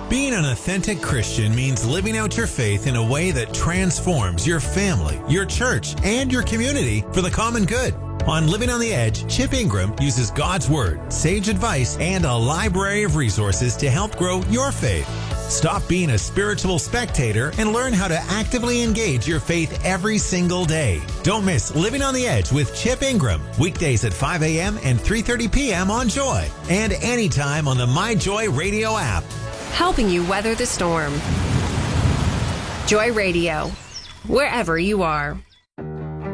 Being an authentic Christian means living out your faith in a way that transforms your family, your church, and your community for the common good. On Living on the Edge, Chip Ingram uses God's Word, sage advice, and a library of resources to help grow your faith. Stop being a spiritual spectator and learn how to actively engage your faith every single day. Don't miss Living on the Edge with Chip Ingram, weekdays at 5 a.m. and 3:30 p.m. on Joy, and anytime on the My Joy Radio app. Helping you weather the storm. Joy Radio, wherever you are.